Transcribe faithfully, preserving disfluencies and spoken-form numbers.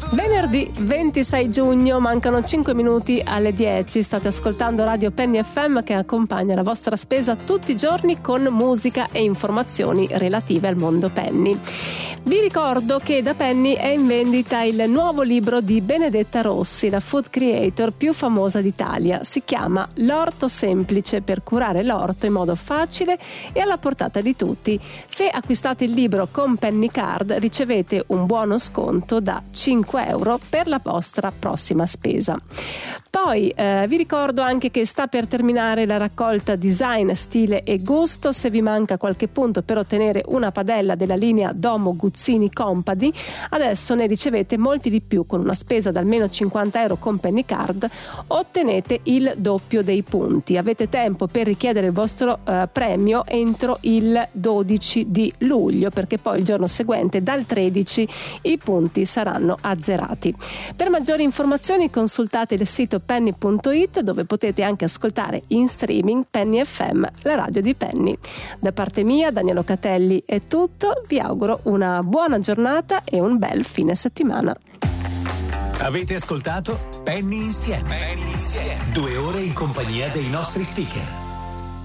Venerdì ventisei giugno, mancano cinque minuti alle dieci. State ascoltando Radio Penny F M, che accompagna la vostra spesa tutti i giorni con musica e informazioni relative al mondo Penny. Vi ricordo che da Penny è in vendita il nuovo libro di Benedetta Rossi, la food creator più famosa d'Italia. Si chiama L'orto semplice per curare l'orto in modo facile e alla portata di tutti. Se acquistate il libro con Penny Card ricevete un buono sconto da cinque euro per la vostra prossima spesa. Poi eh, vi ricordo anche che sta per terminare la raccolta Design, Stile e Gusto. Se vi manca qualche punto per ottenere una padella della linea Domo Guzzini Company, adesso ne ricevete molti di più. Con una spesa da almeno cinquanta euro con Penny Card ottenete il doppio dei punti. Avete tempo per richiedere il vostro eh, premio entro il dodici di luglio, perché poi il giorno seguente, dal tredici, i punti saranno azzerati. Per maggiori informazioni consultate il sito penny punto it, dove potete anche ascoltare in streaming Penny F M, la radio di Penny. Da parte mia, Daniela Catelli, è tutto. Vi auguro una buona giornata e un bel fine settimana. Avete ascoltato Penny Insieme. Penny Insieme. Due ore in compagnia dei nostri speaker.